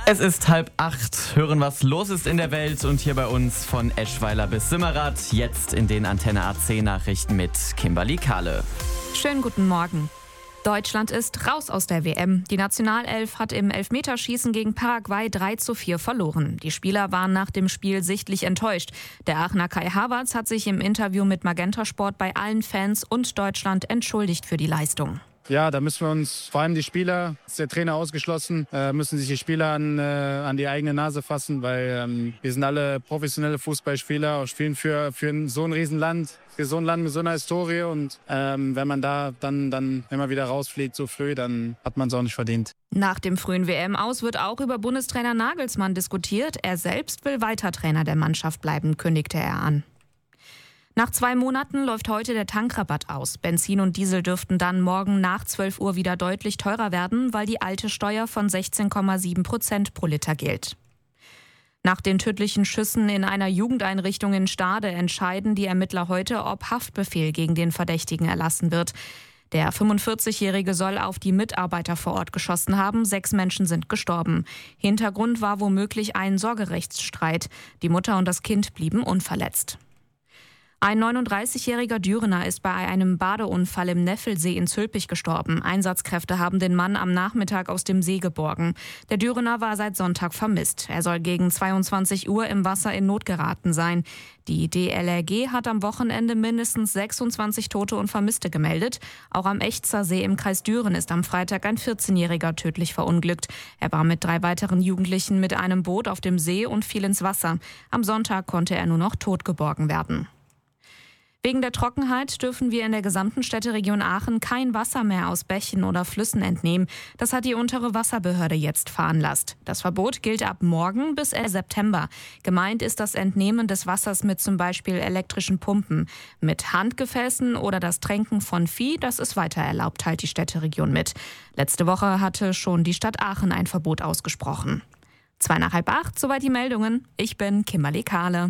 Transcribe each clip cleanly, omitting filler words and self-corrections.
Es ist 7:30. Hören, was los ist in der Welt und hier bei uns von Eschweiler bis Simmerath. Jetzt in den Antenne AC Nachrichten mit Kimberly Kahle. Schönen guten Morgen. Deutschland ist raus aus der WM. Die Nationalelf hat im Elfmeterschießen gegen Paraguay 3:4 verloren. Die Spieler waren nach dem Spiel sichtlich enttäuscht. Der Aachener Kai Havertz hat sich im Interview mit Magenta Sport bei allen Fans und Deutschland entschuldigt für die Leistung. Ja, da müssen wir uns, vor allem die Spieler, ist der Trainer ausgeschlossen, müssen sich die Spieler an die eigene Nase fassen, weil wir sind alle professionelle Fußballspieler, spielen für so ein Riesenland, für so ein Land mit so einer Historie und wenn man da dann, wenn man wieder rausfliegt so früh, dann hat man es auch nicht verdient. Nach dem frühen WM-Aus wird auch über Bundestrainer Nagelsmann diskutiert. Er selbst will weiter Trainer der Mannschaft bleiben, kündigte er an. Nach 2 Monaten läuft heute der Tankrabatt aus. Benzin und Diesel dürften dann morgen nach 12 Uhr wieder deutlich teurer werden, weil die alte Steuer von 16,7% pro Liter gilt. Nach den tödlichen Schüssen in einer Jugendeinrichtung in Stade entscheiden die Ermittler heute, ob Haftbefehl gegen den Verdächtigen erlassen wird. Der 45-Jährige soll auf die Mitarbeiter vor Ort geschossen haben. 6 Menschen sind gestorben. Hintergrund war womöglich ein Sorgerechtsstreit. Die Mutter und das Kind blieben unverletzt. Ein 39-jähriger Dürener ist bei einem Badeunfall im Neffelsee in Zülpich gestorben. Einsatzkräfte haben den Mann am Nachmittag aus dem See geborgen. Der Dürener war seit Sonntag vermisst. Er soll gegen 22 Uhr im Wasser in Not geraten sein. Die DLRG hat am Wochenende mindestens 26 Tote und Vermisste gemeldet. Auch am Echtzer See im Kreis Düren ist am Freitag ein 14-Jähriger tödlich verunglückt. Er war mit 3 weiteren Jugendlichen mit einem Boot auf dem See und fiel ins Wasser. Am Sonntag konnte er nur noch tot geborgen werden. Wegen der Trockenheit dürfen wir in der gesamten Städteregion Aachen kein Wasser mehr aus Bächen oder Flüssen entnehmen. Das hat die untere Wasserbehörde jetzt veranlasst. Das Verbot gilt ab morgen bis September. Gemeint ist das Entnehmen des Wassers mit zum Beispiel elektrischen Pumpen. Mit Handgefäßen oder das Tränken von Vieh, das ist weiter erlaubt, teilt die Städteregion mit. Letzte Woche hatte schon die Stadt Aachen ein Verbot ausgesprochen. 7:45, soweit die Meldungen. Ich bin Kimberly Kahle.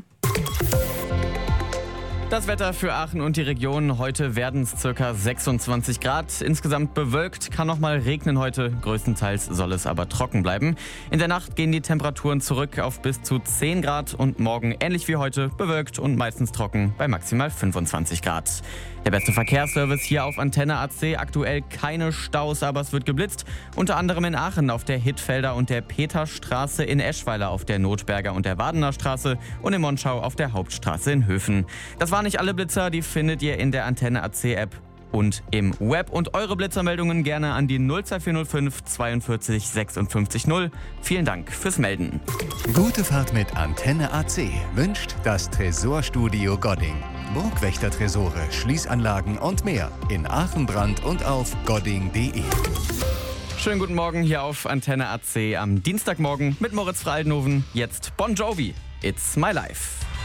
Das Wetter für Aachen und die Region. Heute werden es ca. 26 Grad. Insgesamt bewölkt, kann noch mal regnen heute. Größtenteils soll es aber trocken bleiben. In der Nacht gehen die Temperaturen zurück auf bis zu 10 Grad und morgen ähnlich wie heute bewölkt und meistens trocken bei maximal 25 Grad. Der beste Verkehrsservice hier auf Antenne AC. Aktuell keine Staus, aber es wird geblitzt. Unter anderem in Aachen auf der Hittfelder und der Peterstraße, in Eschweiler auf der Notberger und der Wadener Straße und in Monschau auf der Hauptstraße in Höfen. Das waren nicht alle Blitzer, die findet ihr in der Antenne AC App und im Web. Und eure Blitzermeldungen gerne an die 02405 42 56 0. Vielen Dank fürs Melden. Gute Fahrt mit Antenne AC wünscht das Tresorstudio Godding. Burgwächter-Tresore, Schließanlagen und mehr in Aachen, Brand und auf godding.de. Schönen guten Morgen hier auf Antenne AC am Dienstagmorgen mit Moritz Frey-Aldenhoven. Jetzt Bon Jovi, It's My Life.